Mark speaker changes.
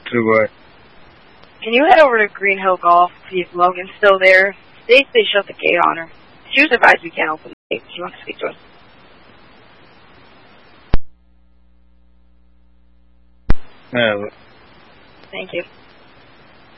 Speaker 1: To what?
Speaker 2: Can you head over to Green Hill Golf, see if Logan's still there? States they shut the gate on her. She was advised we can't open the gate. She wants to speak to us.
Speaker 1: No.
Speaker 2: Thank you.